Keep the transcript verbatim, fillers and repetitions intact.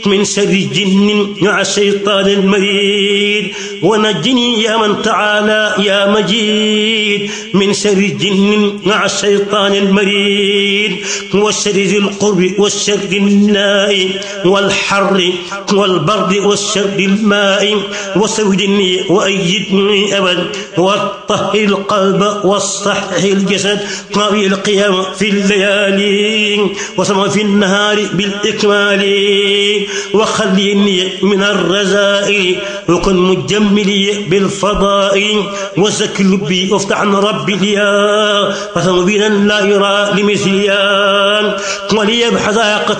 من شر الجن مع الشيطان المريد ونجني يا من تعالى يا مجيد من شر الجن مع الشيطان المريد والشر ذي القرب والشر الناء والحر والبرد والشر الماء وسودني وأيدني أبدا وطهر القلب والصحح الجسد قوي القيام في الليالي وسمع في النهار بالإكمال وخليني من الرزائل وكن مجملي بالفضائل وزك لبي وافتح عن ربي ليا فثمبينا لا يرى لمثليا ولي بحذاقة